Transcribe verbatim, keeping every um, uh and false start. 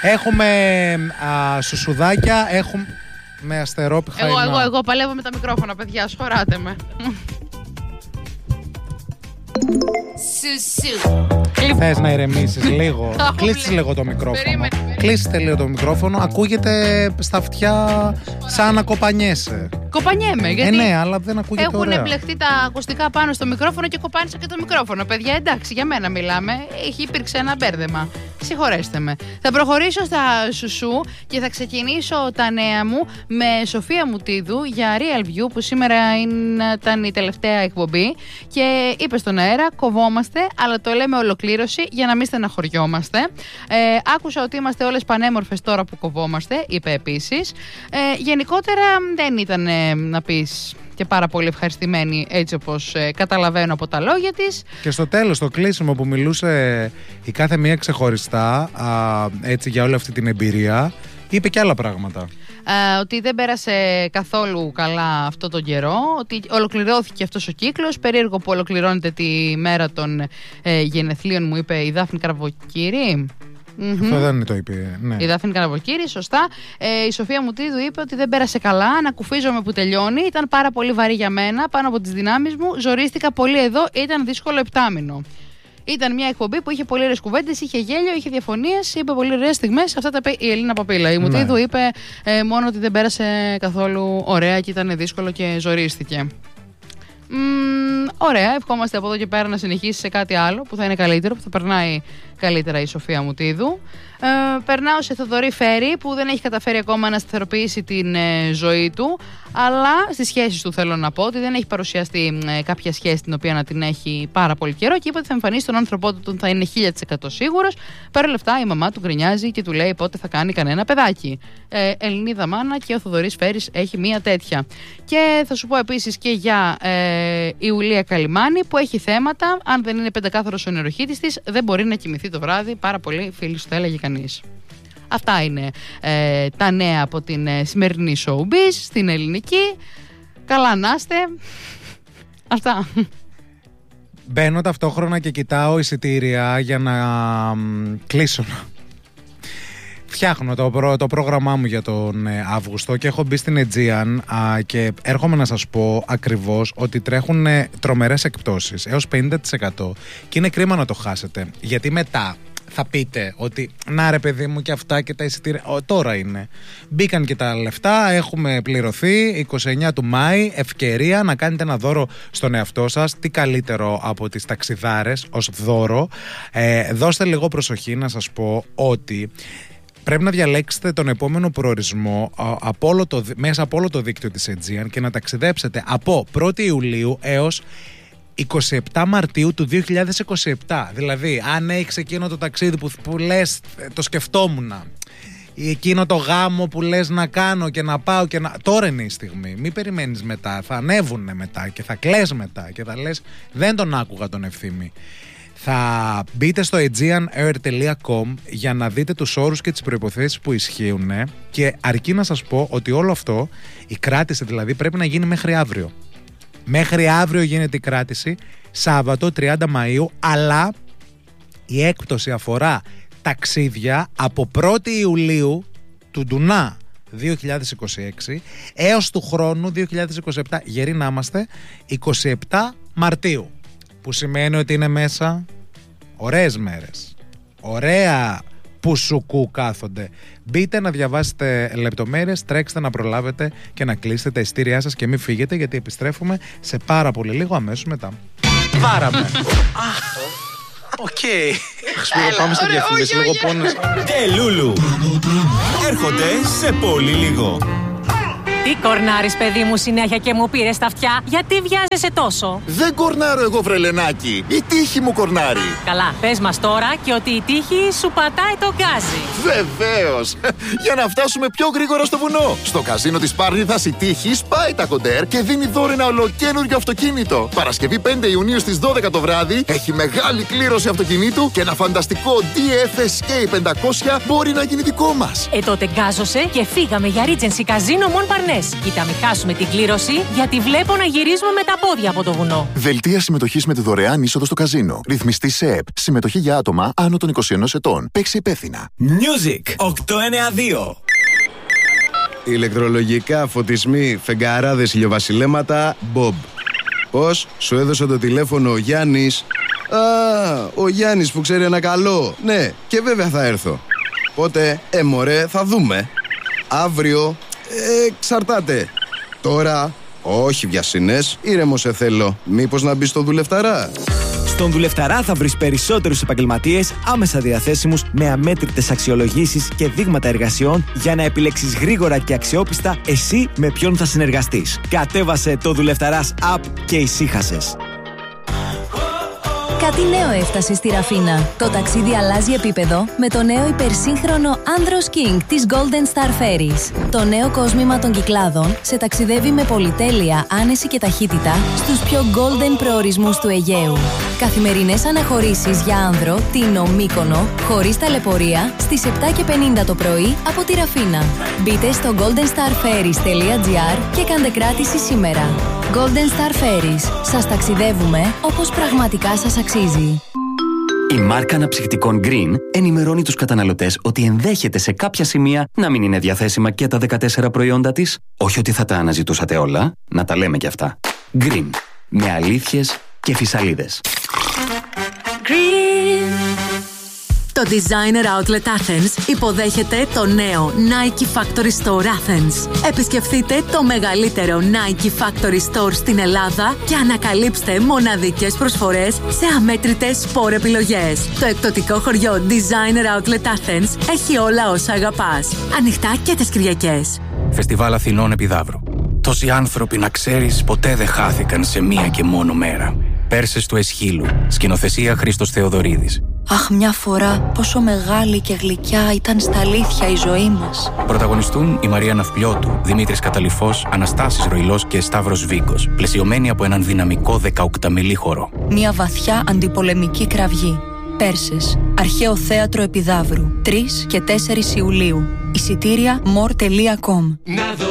Έχουμε α, σουσουδάκια, έχουμε με αστερόπιχα. Εγώ, εγώ, εγώ παλεύω με τα μικρόφωνα, παιδιά, σχωράτε με. Θες να ηρεμήσεις λίγο? Κλείσεις λίγο το μικρόφωνο. Κλείστε λίγο το μικρόφωνο. Ακούγεται στα αυτιά σαν να κοπανιέσαι. Κοπανιέμαι, γιατί. Ε, ναι, αλλά δεν ακούγεται έχουν ωραία. μπλεχτεί τα ακουστικά πάνω στο μικρόφωνο και κοπάνισα και το μικρόφωνο. Παιδιά, εντάξει, για μένα μιλάμε. Έχει υπήρξε ένα μπέρδεμα. Συγχωρέστε με. Θα προχωρήσω στα σουσού και θα ξεκινήσω τα νέα μου με Σοφία Μουτίδου για Real View, που σήμερα ήταν η τελευταία εκπομπή. Και είπε στον αέρα: κοβόμαστε, αλλά το λέμε ολοκλήρωση για να μην στεναχωριόμαστε. Ε, άκουσα ότι είμαστε όλες πανέμορφες τώρα που κοβόμαστε, είπε επίσης. Ε, γενικότερα δεν ήταν ε, να πεις και πάρα πολύ ευχαριστημένη, έτσι όπως ε, καταλαβαίνω από τα λόγια της. Και στο τέλος, το κλείσιμο που μιλούσε η κάθε μία ξεχωριστά, α, έτσι για όλη αυτή την εμπειρία, είπε και άλλα πράγματα. Uh, ότι δεν πέρασε καθόλου καλά αυτό τον καιρό, ότι ολοκληρώθηκε αυτός ο κύκλος. Περίεργο που ολοκληρώνεται τη μέρα των ε, γενεθλίων, μου είπε η Δάφνη Καραβοκύρη. Αυτό δεν το είπε, ναι. Η Δάφνη Καραβοκύρη, σωστά. Ε, η Σοφία Μουτίδου είπε ότι δεν πέρασε καλά, ανακουφίζομαι που τελειώνει. Ήταν πάρα πολύ βαρύ για μένα, πάνω από τις δυνάμεις μου. Ζορίστηκα πολύ εδώ, ήταν δύσκολο επτάμηνο. Ήταν μια εκπομπή που είχε πολύ ωραίες κουβέντες, είχε γέλιο, είχε διαφωνίες, είπε πολύ ωραίες στιγμές. Αυτά τα είπε η Ελίνα Παπίλα. Η Μουτίδου ναι. είπε ε, μόνο ότι δεν πέρασε καθόλου ωραία και ήταν δύσκολο και ζορίστηκε. Μ, ωραία, ευχόμαστε από εδώ και πέρα να συνεχίσει σε κάτι άλλο που θα είναι καλύτερο, που θα περνάει καλύτερα η Σοφία Μουτίδου. Ε, περνάω σε Θοδωρή Φέρη, που δεν έχει καταφέρει ακόμα να σταθεροποιήσει την ε, ζωή του, αλλά στις σχέσεις του θέλω να πω ότι δεν έχει παρουσιαστεί ε, κάποια σχέση την οποία να την έχει πάρα πολύ καιρό, και είπε ότι θα εμφανίσει τον άνθρωπό του, θα είναι χίλια τοις εκατό σίγουρος. Παρ' όλα αυτά η μαμά του γκρινιάζει και του λέει πότε θα κάνει κανένα παιδάκι. Ε, Ελληνίδα μάνα, και ο Θοδωρής Φέρης έχει μία τέτοια. Και θα σου πω επίσης και για ε, η Ουλία Καλιμάνη, που έχει θέματα. Αν δεν είναι πεντακάθαρος ο νεροχύτης της, δεν μπορεί να κοιμηθεί το βράδυ. Πάρα πολύ φίλοι σου, θα έλεγε κανείς. Αυτά είναι ε, τα νέα από την ε, σημερινή showbiz στην ελληνική. Καλά να είστε. Αυτά. Μπαίνω ταυτόχρονα και κοιτάω εισιτήρια για να μ, κλείσω. Φτιάχνω το, προ, το πρόγραμμά μου για τον ε, Αύγουστο και έχω μπει στην Aegean α, και έρχομαι να σας πω ακριβώς ότι τρέχουν ε, τρομερές εκπτώσεις έως πενήντα τοις εκατό, και είναι κρίμα να το χάσετε, γιατί μετά θα πείτε ότι να ρε παιδί μου και αυτά και τα εισιτήρια, ο, τώρα είναι. Μπήκαν και τα λεφτά, έχουμε πληρωθεί, είκοσι εννέα του Μάη, ευκαιρία να κάνετε ένα δώρο στον εαυτό σας. Τι καλύτερο από τις ταξιδάρες ως δώρο. Ε, δώστε λίγο προσοχή να σας πω ότι πρέπει να διαλέξετε τον επόμενο προορισμό από όλο το, μέσα από όλο το δίκτυο της Aegean και να ταξιδέψετε από πρώτη Ιουλίου έως εικοστή εβδόμη Μαρτίου του δύο χιλιάδες είκοσι επτά. Δηλαδή, αν έχεις εκείνο το ταξίδι που, που λες το σκεφτόμουν, ή εκείνο το γάμο που λες να κάνω και να πάω και να... Τώρα είναι η στιγμή. Μην περιμένεις μετά. Θα ανέβουνε μετά και θα κλαις μετά και θα λες δεν τον άκουγα τον Ευθύμη. Θα μπείτε στο aegean air τελεία com για να δείτε τους όρους και τις προϋποθέσεις που ισχύουν, και αρκεί να σας πω ότι όλο αυτό, η κράτηση δηλαδή, πρέπει να γίνει μέχρι αύριο. Μέχρι αύριο γίνεται η κράτηση, Σάββατο τριάντα Μαΐου, αλλά η έκπτωση αφορά ταξίδια από πρώτη Ιουλίου του Ντουνά δύο χιλιάδες είκοσι έξι έως του χρόνου δύο χιλιάδες είκοσι επτά, γεροί να είμαστε, εικοστή εβδόμη Μαρτίου, που σημαίνει ότι είναι μέσα ωραίες μέρες, ωραία που σουκού κάθονται. Μπείτε να διαβάσετε λεπτομέρειες, τρέξτε να προλάβετε και να κλείσετε τα ειστήριά σας και μην φύγετε, γιατί επιστρέφουμε σε πάρα πολύ λίγο αμέσως μετά. Βάραμε. Οκ. Πάμε στη διαφήμιση, λίγο πόνος. Τελούλου. Έρχονται σε πολύ λίγο. Τι κορνάρεις, παιδί μου, συνέχεια και μου πήρες τα αυτιά? Γιατί βιάζεσαι τόσο? Δεν κορνάρω εγώ, βρελενάκι. Η τύχη μου κορνάρει. Καλά, πες μας τώρα και ότι η τύχη σου πατάει το γκάζι. Βεβαίως. Για να φτάσουμε πιο γρήγορα στο βουνό. Στο καζίνο της Πάρνηθας η τύχη σπάει τα κοντέρ και δίνει δώρο ένα ολοκαίνουργιο αυτοκίνητο. Παρασκευή πέντε Ιουνίου στις δώδεκα το βράδυ έχει μεγάλη κλήρωση αυτοκινήτου και ένα φανταστικό ντι εφ ες κέι πεντακόσια μπορεί να γίνει δικό μας. Ε, τότε γκάζωσε και φύγαμε για Regency Casino Mon Parnasse. φορές. Κοίτα, μην χάσουμε την κλήρωση, γιατί βλέπω να γυρίζουμε με τα πόδια από το βουνό. Δελτία συμμετοχής με τη δωρεάν είσοδο στο καζίνο. Ρυθμιστή ΣΕΕΠ. Συμμετοχή για άτομα άνω των είκοσι ενός ετών. Παίξει υπεύθυνα. Music οκτακόσια ενενήντα δύο. Ηλεκτρολογικά, φωτισμοί, φεγγαράδες, ηλιοβασιλέματα, Bob. Πώς, σου έδωσε το τηλέφωνο ο Γιάννης? Α, ο Γιάννης που ξέρει ένα καλό. Ναι, και βέβαια θα έρθω. Πότε, ε μωρέ, θα δούμε. Αύριο, ε, εξαρτάται. Τώρα, όχι βιασύνες, ήρεμο σε θέλω. Μήπως να μπει στο δουλευταρά? Στον Δουλευταρά θα βρεις περισσότερους επαγγελματίες άμεσα διαθέσιμους με αμέτρητες αξιολογήσεις και δείγματα εργασιών για να επιλέξεις γρήγορα και αξιόπιστα εσύ με ποιον θα συνεργαστείς. Κατέβασε το Δουλευταράς app και ησύχασες. Κάτι νέο έφτασε στη Ραφίνα. Το ταξίδι αλλάζει επίπεδο με το νέο υπερσύγχρονο Andros King της Golden Star Ferries. Το νέο κόσμημα των Κυκλάδων σε ταξιδεύει με πολυτέλεια, άνεση και ταχύτητα στους πιο golden προορισμούς του Αιγαίου. Καθημερινές αναχωρήσεις για άνδρο, Τίνο, Μύκονο, χωρίς ταλαιπωρία, στις επτά και πενήντα το πρωί από τη Ραφίνα. Μπείτε στο golden star ferries τελεία gr και κάντε κράτηση σήμερα. Golden Star Ferries. Σας ταξιδεύουμε όπως πραγματικά σας αξίζει. Η μάρκα αναψυκτικών Green ενημερώνει τους καταναλωτές ότι ενδέχεται σε κάποια σημεία να μην είναι διαθέσιμα και τα δεκατέσσερα προϊόντα της. Όχι ότι θα τα αναζητούσατε όλα, να τα λέμε κι αυτά. Green. Με αλήθειες και φυσαλίδες. Green. Το Designer Outlet Athens υποδέχεται το νέο Nike Factory Store Athens. Επισκεφτείτε το μεγαλύτερο Nike Factory Store στην Ελλάδα και ανακαλύψτε μοναδικές προσφορές σε αμέτρητες σπορ επιλογές. Το εκπτωτικό χωριό Designer Outlet Athens έχει όλα όσα αγαπάς. Ανοιχτά και τις Κυριακές. Φεστιβάλ Αθηνών Επιδαύρου. Τόσοι άνθρωποι, να ξέρεις, ποτέ δεν χάθηκαν σε μία και μόνο μέρα. Πέρσες του Εσχύλου. Σκηνοθεσία Χρήστος Θεοδωρίδης. Αχ, μια φορά πόσο μεγάλη και γλυκιά ήταν στα αλήθεια η ζωή μας. Πρωταγωνιστούν η Μαρία Ναυπλιώτου, Δημήτρης Καταλυφός, Αναστάσης Ροϊλός και Σταύρος Βίκος, πλαισιωμένοι από έναν δυναμικό δεκαοκταμελή χορό. Μια βαθιά αντιπολεμική κραυγή. Πέρσες. Αρχαίο Θέατρο Επιδαύρου. τρεις και τέσσερις Ιουλίου. Εισιτήρια more τελεία com. Να δω